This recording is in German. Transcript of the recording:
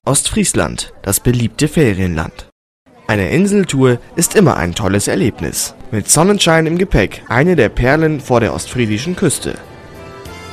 Ostfriesland, das beliebte Ferienland. Eine Inseltour ist immer ein tolles Erlebnis. Mit Sonnenschein im Gepäck, eine der Perlen vor der ostfriesischen Küste.